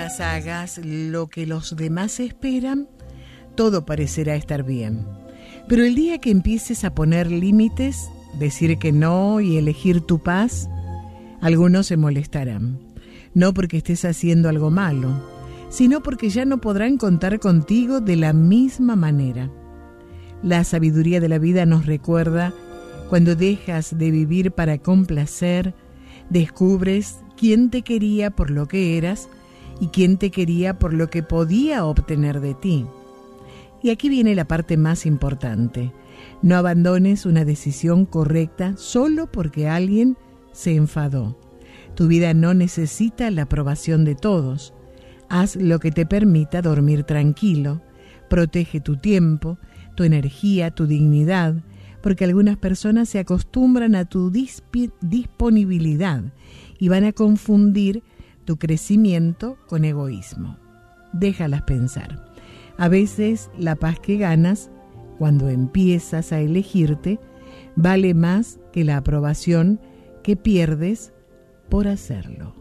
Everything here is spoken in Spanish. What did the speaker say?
mientras hagas lo que los demás esperan, todo parecerá estar bien. Pero el día que empieces a poner límites, decir que no y elegir tu paz, algunos se molestarán. No porque estés haciendo algo malo, sino porque ya no podrán contar contigo de la misma manera. La sabiduría de la vida nos recuerda: cuando dejas de vivir para complacer, descubres quién te quería por lo que eras y quién te quería por lo que podía obtener de ti. Y aquí viene la parte más importante: no abandones una decisión correcta solo porque alguien se enfadó. Tu vida no necesita la aprobación de todos. Haz lo que te permita dormir tranquilo. Protege tu tiempo, tu energía, tu dignidad, porque algunas personas se acostumbran a tu disponibilidad y van a confundir tu crecimiento con egoísmo. Déjalas pensar. A veces la paz que ganas cuando empiezas a elegirte vale más que la aprobación que pierdes por hacerlo.